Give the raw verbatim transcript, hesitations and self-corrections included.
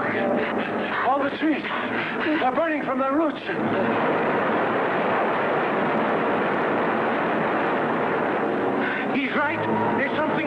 All the trees, they're burning from their roots. He's right. There's something